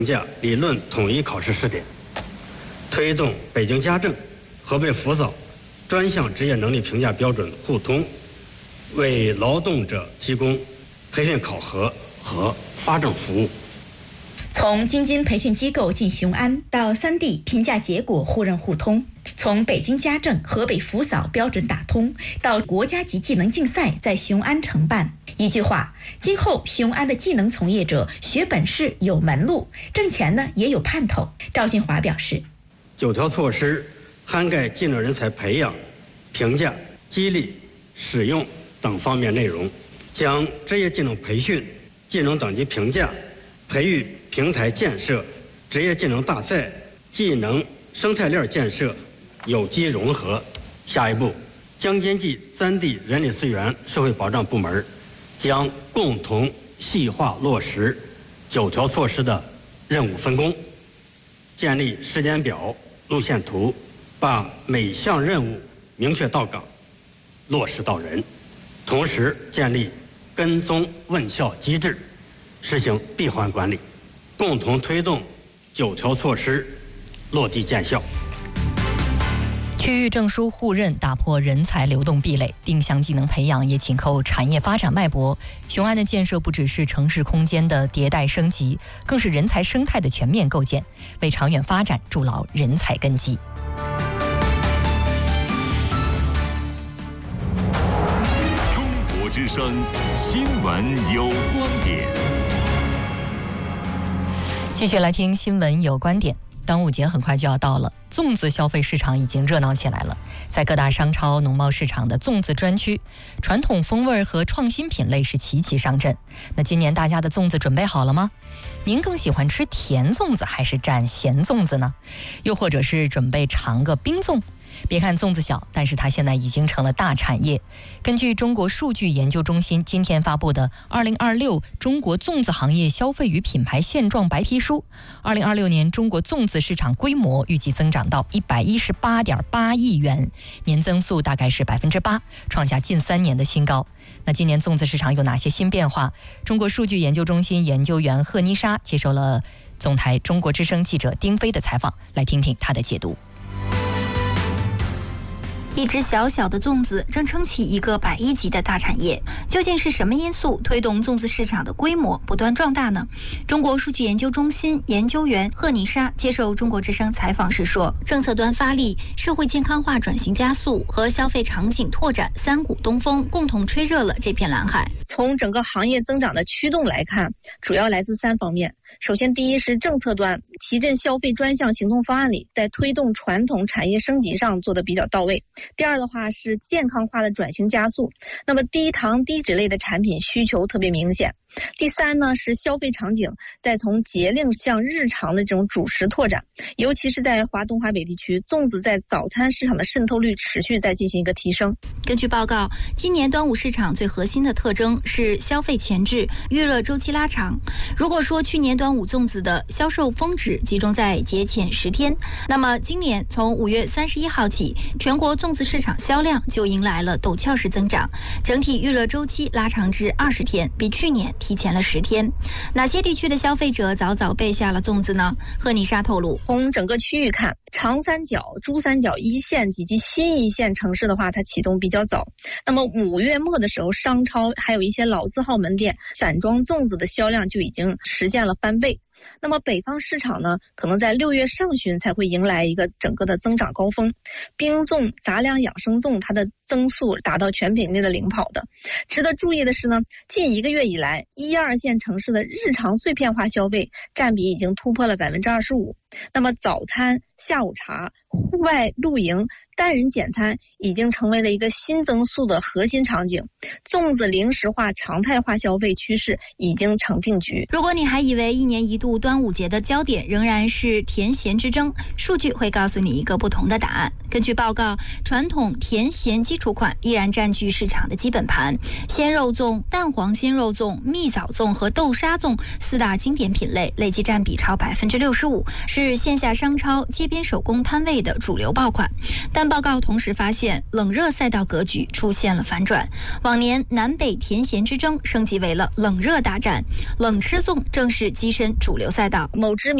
价理论统一考试试点，推动北京家政、河北福嫂专项职业能力评价标准互通，为劳动者提供培训考核和发证服务。 从京津培训机构进雄安到3地评价结果互认互通，从北京家政、河北福嫂标准打通到国家级技能竞赛在雄安承办。一句话，今后雄安的技能从业者学本事有门路，挣钱呢也有盼头。赵俊华表示 ，9条措施涵盖技能人才培养、评价、激励、使用等方面内容，将职业技能培训、技能等级评价、培育平台建设、职业技能大赛、技能生态链建设有机融合。下一步，将监冀3地人力资源社会保障部门将共同细化落实9条措施的任务分工，建立时间表、路线图，把每项任务明确到岗、落实到人，同时建立跟踪问效机制，实行闭环管理，共同推动9条措施落地见效。 区域证书互认打破人才流动壁垒，定向技能培养也紧扣产业发展脉搏。雄安的建设不只是城市空间的迭代升级，更是人才生态的全面构建，为长远发展筑牢人才根基。 中国之声新闻有观点， 继续来听新闻有观点。端午节很快就要到了，粽子消费市场已经热闹起来了。在各大商超、农贸市场的粽子专区，传统风味和创新品类是齐齐上阵。那今年大家的粽子准备好了吗？您更喜欢吃甜粽子还是蘸咸粽子呢？又或者是准备尝个冰粽？别看粽子小，但是它现在已经成了大产业。根据中国数据研究中心今天发布的2026中国粽子行业消费与品牌现状白皮书，2026年中国粽子市场规模预计增长到118.8亿元，年增速大概是8%，创下近3年的新高。那今年粽子市场有哪些新变化？中国数据研究中心研究员贺妮莎接受了总台中国之声记者丁飞的采访，来听听她的解读。 一只小小的粽子正撑起一个100亿级的大产业，究竟是什么因素推动粽子市场的规模不断壮大呢？中国数据研究中心研究员贺妮莎接受中国之声采访时说，政策端发力、社会健康化转型加速和消费场景拓展3股东风共同吹热了这片蓝海。 从整个行业增长的驱动来看，主要来自3方面。首先，第一是政策端，提振消费专项行动方案里，在推动传统产业升级上做得比较到位。第二的话是健康化的转型加速，那么低糖低脂类的产品需求特别明显。第三呢是消费场景在从节令向日常的这种主食拓展，尤其是在华东华北地区，粽子在早餐市场的渗透率持续在进行一个提升。 根据报告，今年端午市场最核心的特征是消费前置、预热周期拉长。如果说去年端午粽子的销售峰值集中在节前10天，那么今年从5月31号起，全国粽子市场销量就迎来了陡峭式增长，整体预热周期拉长至20天，比去年提前了10天。哪些地区的消费者早早备下了粽子呢？贺妮莎透露， 从整个区域看，长三角、珠三角一线以及新一线城市的话，它启动比较早。那么5月末的时候，商超还有一些老字号门店散装粽子的销量就已经实现了翻倍。那么北方市场呢，可能在6月上旬才会迎来一个整个的增长高峰。冰粽、杂粮养生粽它的增速达到全品类的领跑的。值得注意的是呢，近1个月以来，1、2线城市的日常碎片化消费占比已经突破了25%。那么早餐、下午茶、户外露营、单人简餐已经成为了一个新增速的核心场景，粽子零食化常态化消费趋势已经成定局。 如果你还以为1年1度端午节的焦点仍然是甜咸之争，数据会告诉你一个不同的答案。根据报告，传统甜咸基础款依然占据市场的基本盘，鲜肉粽、蛋黄鲜肉粽、蜜枣粽和豆沙粽4大经典品类累计占比超65%，是是线下商超、街边手工摊位的主流爆款。但报告同时发现，冷热赛道格局出现了反转。往年南北甜咸之争升级为了冷热大战，冷吃粽正式跻身主流赛道。 某知名